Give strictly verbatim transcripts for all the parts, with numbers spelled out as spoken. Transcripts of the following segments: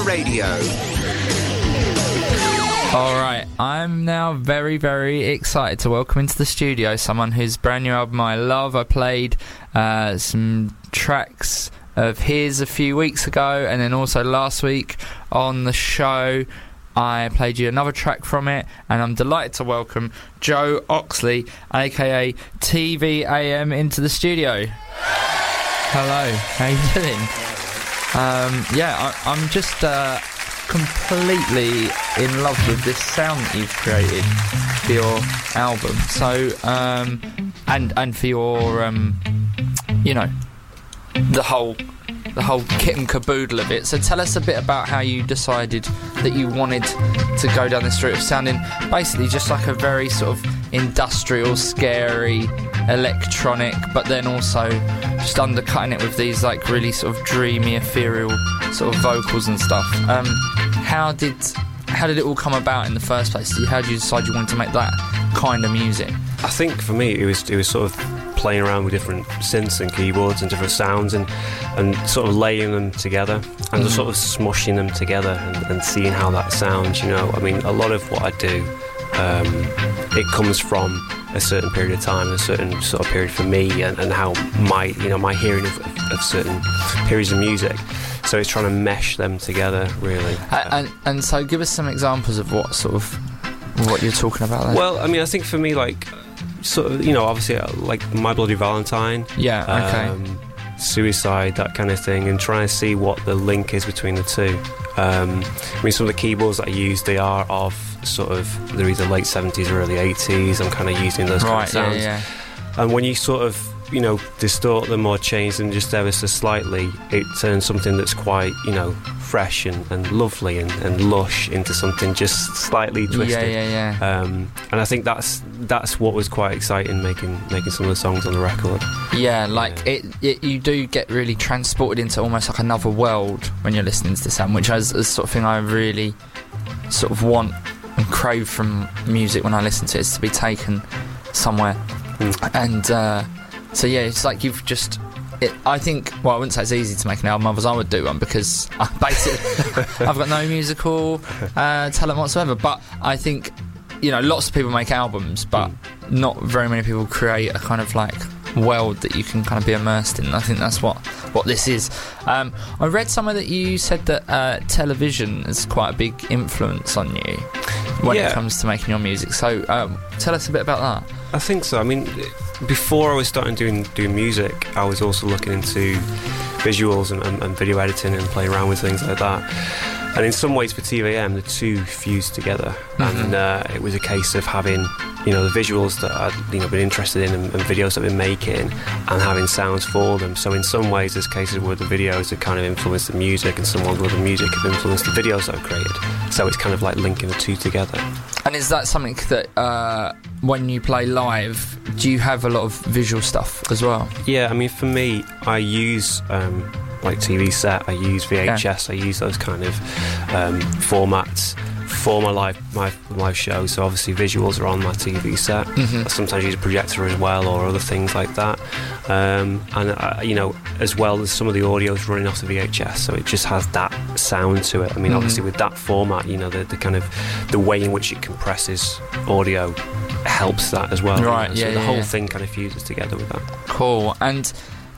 Radio. Alright, I'm now very, very excited to welcome into the studio someone whose brand new album I love. I played uh, some tracks of his a few weeks ago, and then also last week on the show I played you another track from it, and I'm delighted to welcome Joe Oxley, aka T V A M, into the studio. Hello, how you doing? Um, yeah, I, I'm just uh, completely in love with this sound that you've created for your album. So, um, and and for your, um, you know, the whole the whole kit and caboodle of it. So tell us a bit about how you decided that you wanted to go down this route of sounding basically just like a very sort of industrial, scary, electronic, but then also just undercutting it with these like really sort of dreamy, ethereal sort of vocals and stuff. Um, how did how did it all come about in the first place? How did you decide you wanted to make that kind of music? I think for me it was it was sort of playing around with different synths and keyboards and different sounds and and sort of laying them together and mm. sort of smushing them together and, and seeing how that sounds. You know, I mean, a lot of what I do, um, it comes from a certain period of time, a certain sort of period for me, and, and how my you know my hearing of, of, of certain periods of music. So it's trying to mesh them together, really. Uh, and and so give us some examples of what sort of what you're talking about there. Well, I mean, I think for me, like, sort of, you know, obviously, like My Bloody Valentine. Yeah, okay. Um, Suicide, that kind of thing, and trying to see what the link is between the two. Um, I mean, some of the keyboards that I use, they are of sort of, they're either late seventies or early eighties. I'm kind of using those right, kind of sounds. Yeah, yeah. And when you sort of, you know, distort them or change them just ever so slightly, it turns something that's quite, you know, fresh and, and lovely and, and lush into something just slightly twisted. Yeah, yeah, yeah. Um, and I think that's that's what was quite exciting, making making some of the songs on the record. Yeah, like yeah. It, it, you do get really transported into almost like another world when you're listening to this album, which is the sort of thing I really sort of want and crave from music when I listen to it, is to be taken somewhere. Mm. And uh, so yeah, it's like you've just. It, I think, well, I wouldn't say it's easy to make an album, otherwise I would do one, because I basically I've got no musical uh, talent whatsoever. But I think, you know, lots of people make albums, but mm. not very many people create a kind of like world that you can kind of be immersed in. I think that's what what this is. Um, I read somewhere that you said that uh, television is quite a big influence on you when yeah. it comes to making your music. So um, tell us a bit about that. I think so. I mean, before I was starting doing doing music, I was also looking into visuals and, and, and video editing and playing around with things like that. And in some ways, for T V A M, the two fused together, mm-hmm. and uh, it was a case of having, you know, the visuals that I'd, you know, been interested in and, and videos that I've been making, and having sounds for them. So in some ways, there's cases where the videos have kind of influenced the music, and some ones where the music have influenced the videos that I've created. So it's kind of like linking the two together. And is that something that, uh, when you play live, do you have a lot of visual stuff as well? Yeah, I mean, for me, I use um, like T V set, I use V H S, yeah. I use those kind of um, formats for my live my live show. So obviously visuals are on my T V set. Mm-hmm. I sometimes use a projector as well, or other things like that. Um, and uh, you know, as well as some of the audio is running off the V H S, so it just has that sound to it. I mean, mm-hmm. obviously with that format, you know, the, the kind of the way in which it compresses audio helps that as well. Right. You know? Yeah. So the yeah, whole yeah. thing kind of fuses together with that. Cool. And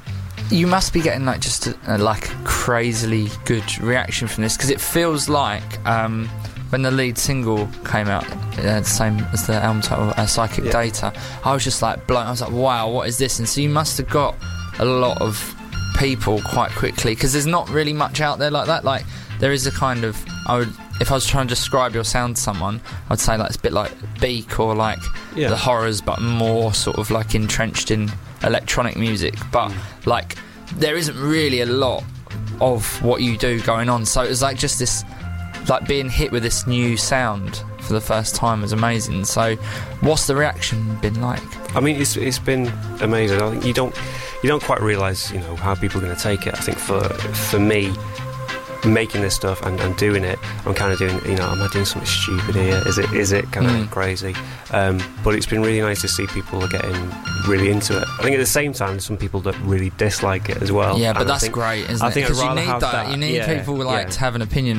you must be getting like just a, a like crazily good reaction from this, because it feels like um, when the lead single came out, uh, the same as the album title, uh, Psychic yeah. Data, I was just like blown. I was like, wow, what is this? And so you must have got a lot of people quite quickly, because there's not really much out there like that. Like there is a kind of, I would, if I was trying to describe your sound to someone, I'd say like it's a bit like Beak or like yeah. the Horrors, but more sort of like entrenched in electronic music. But mm. like there isn't really a lot of what you do going on, so it was like just this, like being hit with this new sound for the first time was amazing. So what's the reaction been like? I mean, it's it's been amazing. I think you don't you don't quite realise, you know, how people are going to take it. I think for for me, making this stuff and, and doing it, I'm kind of doing, you know, am I doing something stupid here? Is it is it kind of mm. crazy? Um, but it's been really nice to see people are getting really into it. I think at the same time, there's some people that really dislike it as well. Yeah, but and that's think, great, isn't I it? think Because I'd you rather need have that. that. You need yeah, people like yeah. to have an opinion